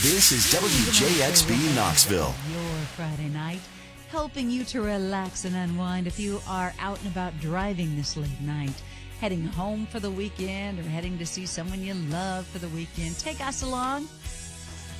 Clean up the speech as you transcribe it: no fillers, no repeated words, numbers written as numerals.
This is WJXB Knoxville. Your Friday night, helping you to relax and unwind if you are out and about driving this late night, heading home for the weekend or heading to see someone you love for the weekend. Take us along